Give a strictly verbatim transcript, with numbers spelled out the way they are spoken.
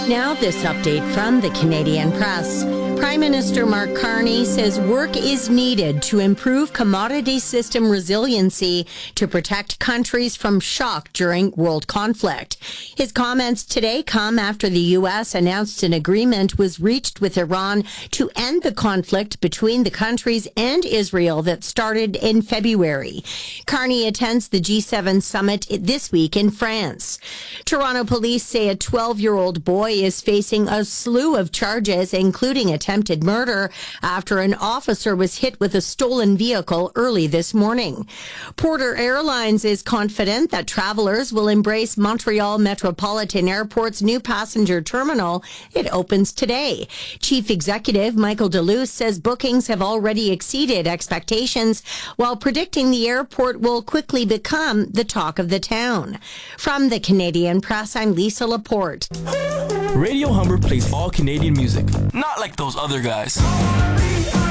Now, this update from the Canadian Press. Prime Minister Mark Carney says work is needed to improve commodity system resiliency to protect countries from shock during world conflict. His comments today come after the U S announced an agreement was reached with Iran to end the conflict between the countries and Israel that started in February. Carney attends the G seven summit this week in France. Toronto police say a twelve-year-old boy is facing a slew of charges, including attempted murder, after an officer was hit with a stolen vehicle early this morning. Porter Airlines is confident that travelers will embrace Montreal Metropolitan Airport's new passenger terminal. It opens today. Chief Executive Michael Deluce says bookings have already exceeded expectations, while predicting the airport will quickly become the talk of the town. From the Canadian Press, I'm Lisa Laporte. Radio Humber plays all Canadian music, not like those other guys.